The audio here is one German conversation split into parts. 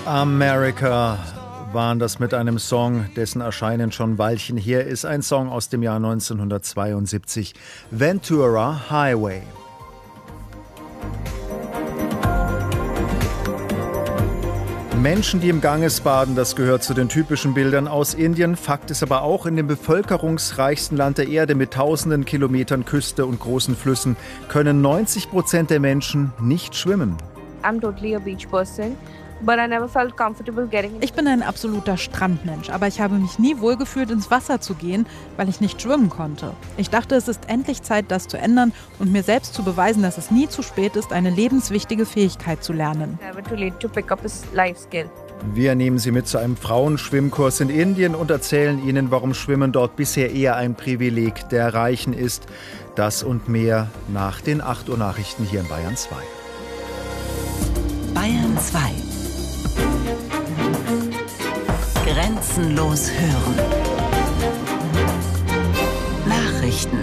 America waren das mit einem Song, dessen Erscheinen schon ein Weilchen her ist. Ein Song aus dem Jahr 1972, Ventura Highway. Menschen, die im Ganges baden, das gehört zu den typischen Bildern aus Indien. Fakt ist aber auch, in dem bevölkerungsreichsten Land der Erde mit tausenden Kilometern Küste und großen Flüssen können 90% der Menschen nicht schwimmen. I'm totally a beach person. But I never felt comfortable getting into. Ich bin ein absoluter Strandmensch, aber ich habe mich nie wohlgefühlt, ins Wasser zu gehen, weil ich nicht schwimmen konnte. Ich dachte, es ist endlich Zeit, das zu ändern und mir selbst zu beweisen, dass es nie zu spät ist, eine lebenswichtige Fähigkeit zu lernen. Never too late to pick up a life skill. Wir nehmen Sie mit zu einem Frauenschwimmkurs in Indien und erzählen Ihnen, warum Schwimmen dort bisher eher ein Privileg der Reichen ist. Das und mehr nach den 8 Uhr Nachrichten hier in Bayern 2. Bayern 2. Grenzenlos hören. Nachrichten.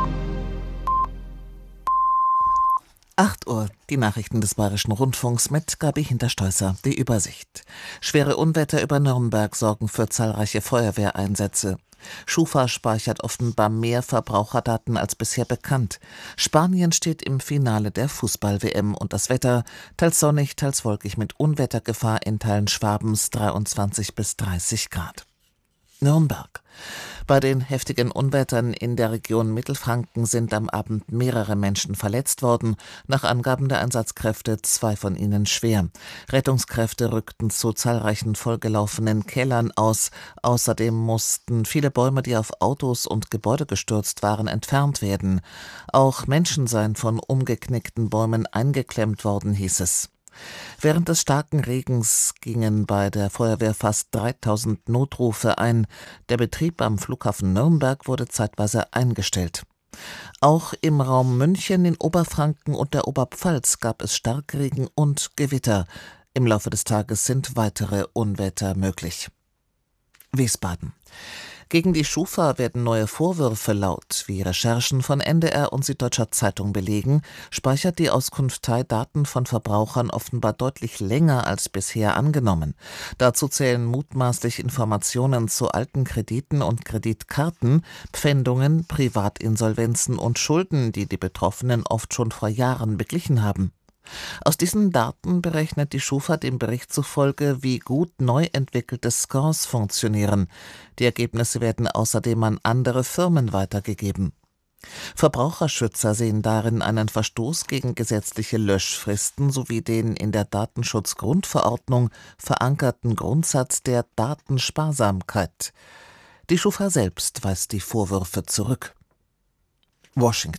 8 Uhr, die Nachrichten des Bayerischen Rundfunks mit Gabi Hinterstoisser, die Übersicht. Schwere Unwetter über Nürnberg sorgen für zahlreiche Feuerwehreinsätze. Schufa speichert offenbar mehr Verbraucherdaten als bisher bekannt. Spanien steht im Finale der Fußball-WM und das Wetter teils sonnig, teils wolkig mit Unwettergefahr in Teilen Schwabens 23 bis 30 Grad. Nürnberg. Bei den heftigen Unwettern in der Region Mittelfranken sind am Abend mehrere Menschen verletzt worden. Nach Angaben der Einsatzkräfte 2 von ihnen schwer. Rettungskräfte rückten zu zahlreichen vollgelaufenen Kellern aus. Außerdem mussten viele Bäume, die auf Autos und Gebäude gestürzt waren, entfernt werden. Auch Menschen seien von umgeknickten Bäumen eingeklemmt worden, hieß es. Während des starken Regens gingen bei der Feuerwehr fast 3000 Notrufe ein. Der Betrieb am Flughafen Nürnberg wurde zeitweise eingestellt. Auch im Raum München, in Oberfranken und der Oberpfalz gab es Starkregen und Gewitter. Im Laufe des Tages sind weitere Unwetter möglich. Wiesbaden. Gegen die Schufa werden neue Vorwürfe laut. Wie Recherchen von NDR und Süddeutscher Zeitung belegen, speichert die Auskunftei Daten von Verbrauchern offenbar deutlich länger als bisher angenommen. Dazu zählen mutmaßlich Informationen zu alten Krediten und Kreditkarten, Pfändungen, Privatinsolvenzen und Schulden, die die Betroffenen oft schon vor Jahren beglichen haben. Aus diesen Daten berechnet die Schufa dem Bericht zufolge, wie gut neu entwickelte Scores funktionieren. Die Ergebnisse werden außerdem an andere Firmen weitergegeben. Verbraucherschützer sehen darin einen Verstoß gegen gesetzliche Löschfristen sowie den in der Datenschutzgrundverordnung verankerten Grundsatz der Datensparsamkeit. Die Schufa selbst weist die Vorwürfe zurück. Washington.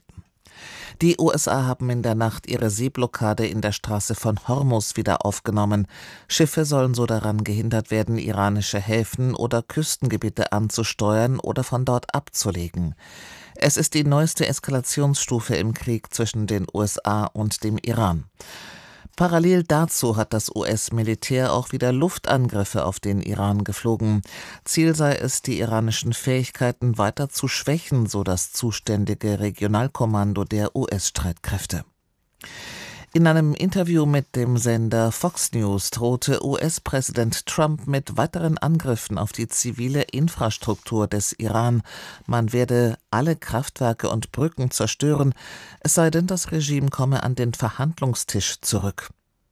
Die USA haben in der Nacht ihre Seeblockade in der Straße von Hormuz wieder aufgenommen. Schiffe sollen so daran gehindert werden, iranische Häfen oder Küstengebiete anzusteuern oder von dort abzulegen. Es ist die neueste Eskalationsstufe im Krieg zwischen den USA und dem Iran. Parallel dazu hat das US-Militär auch wieder Luftangriffe auf den Iran geflogen. Ziel sei es, die iranischen Fähigkeiten weiter zu schwächen, so das zuständige Regionalkommando der US-Streitkräfte. In einem Interview mit dem Sender Fox News drohte US-Präsident Trump mit weiteren Angriffen auf die zivile Infrastruktur des Iran. Man werde alle Kraftwerke und Brücken zerstören, es sei denn, das Regime komme an den Verhandlungstisch zurück.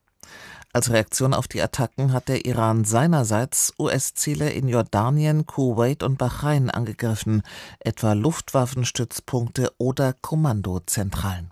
Als Reaktion auf die Attacken hat der Iran seinerseits US-Ziele in Jordanien, Kuwait und Bahrain angegriffen, etwa Luftwaffenstützpunkte oder Kommandozentralen.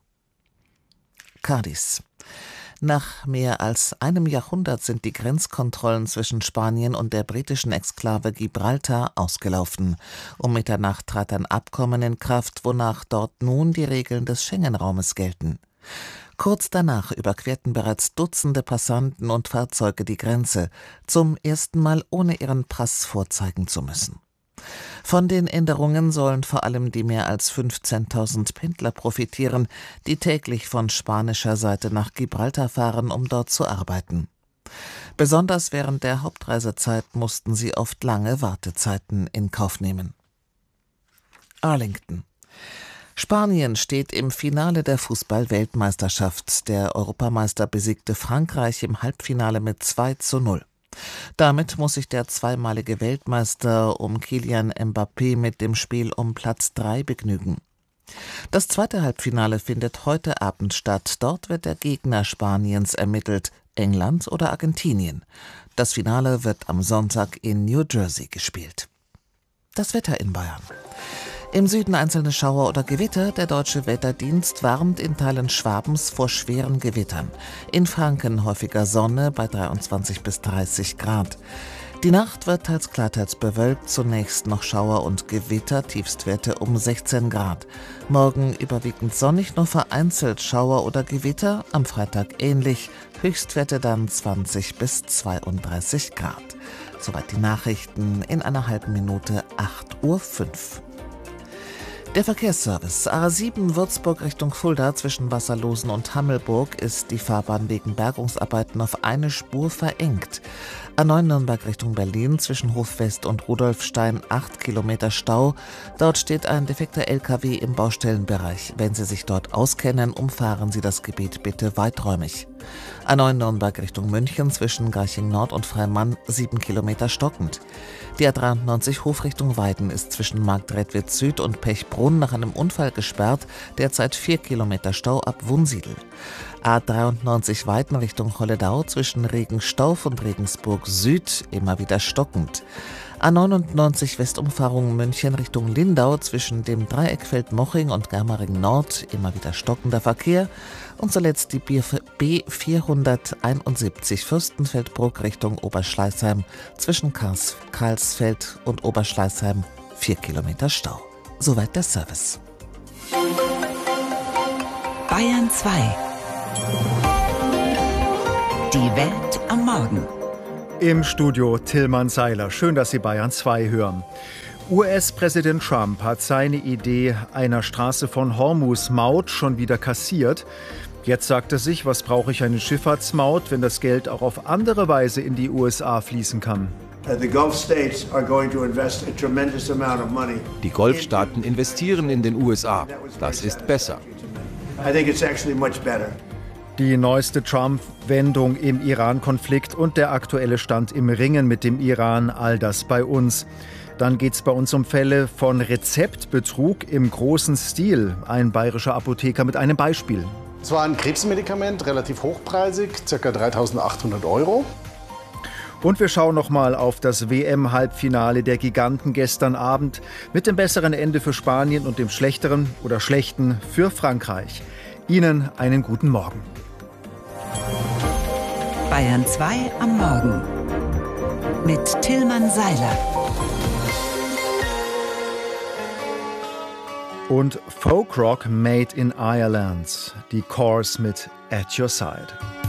Cádiz. Nach mehr als einem Jahrhundert sind die Grenzkontrollen zwischen Spanien und der britischen Exklave Gibraltar ausgelaufen. Um Mitternacht trat ein Abkommen in Kraft, wonach dort nun die Regeln des Schengen-Raumes gelten. Kurz danach überquerten bereits Dutzende Passanten und Fahrzeuge die Grenze, zum ersten Mal ohne ihren Pass vorzeigen zu müssen. Von den Änderungen sollen vor allem die mehr als 15.000 Pendler profitieren, die täglich von spanischer Seite nach Gibraltar fahren, um dort zu arbeiten. Besonders während der Hauptreisezeit mussten sie oft lange Wartezeiten in Kauf nehmen. Arlington. Spanien steht im Finale der Fußball-Weltmeisterschaft. Der Europameister besiegte Frankreich im Halbfinale mit 2:0. Damit muss sich der zweimalige Weltmeister um Kylian Mbappé mit dem Spiel um Platz 3 begnügen. Das zweite Halbfinale findet heute Abend statt. Dort wird der Gegner Spaniens ermittelt, England oder Argentinien. Das Finale wird am Sonntag in New Jersey gespielt. Das Wetter in Bayern. Im Süden einzelne Schauer oder Gewitter. Der Deutsche Wetterdienst warnt in Teilen Schwabens vor schweren Gewittern. In Franken häufiger Sonne bei 23 bis 30 Grad. Die Nacht wird teils klar, teils bewölkt. Zunächst noch Schauer und Gewitter, Tiefstwerte um 16 Grad. Morgen überwiegend sonnig, nur vereinzelt Schauer oder Gewitter. Am Freitag ähnlich. Höchstwerte dann 20 bis 32 Grad. Soweit die Nachrichten in einer halben Minute, 8:05 Uhr. Der Verkehrsservice. A7 Würzburg Richtung Fulda zwischen Wasserlosen und Hammelburg ist die Fahrbahn wegen Bergungsarbeiten auf eine Spur verengt. A9 Nürnberg Richtung Berlin zwischen Hofwest und Rudolfstein 8 Kilometer Stau. Dort steht ein defekter LKW im Baustellenbereich. Wenn Sie sich dort auskennen, umfahren Sie das Gebiet bitte weiträumig. A9 Nürnberg Richtung München zwischen Garching Nord und Freimann 7 Kilometer stockend. Die A93 Hof Richtung Weiden ist zwischen Marktredwitz Süd und Pechbrunn nach einem Unfall gesperrt, derzeit 4 Kilometer Stau ab Wunsiedel. A93 Weiden Richtung Holledau zwischen Regenstauf und Regensburg Süd immer wieder stockend. A99 Westumfahrung München Richtung Lindau zwischen dem Dreieckfeld Moching und Germering Nord immer wieder stockender Verkehr. Und zuletzt die B471 Fürstenfeldbruck Richtung Oberschleißheim zwischen Karlsfeld und Oberschleißheim 4 Kilometer Stau. Soweit der Service. Bayern 2. Die Welt am Morgen. Im Studio Tillmann Seiler. Schön, dass Sie Bayern 2 hören. US-Präsident Trump hat seine Idee einer Straße von Hormuz-Maut schon wieder kassiert. Jetzt sagt er sich, was brauche ich eine Schifffahrtsmaut, wenn das Geld auch auf andere Weise in die USA fließen kann. Die Golfstaaten investieren in den USA. Das ist besser. Die neueste Trump-Wendung im Iran-Konflikt und der aktuelle Stand im Ringen mit dem Iran, all das bei uns. Dann geht es bei uns um Fälle von Rezeptbetrug im großen Stil. Ein bayerischer Apotheker mit einem Beispiel. Es war ein Krebsmedikament, relativ hochpreisig, ca. 3.800 €. Und wir schauen nochmal auf das WM-Halbfinale der Giganten gestern Abend mit dem besseren Ende für Spanien und dem schlechteren oder schlechten für Frankreich. Ihnen einen guten Morgen. Bayern 2 am Morgen mit Tillmann Seiler. Und Folkrock made in Ireland. Die Corrs mit At Your Side.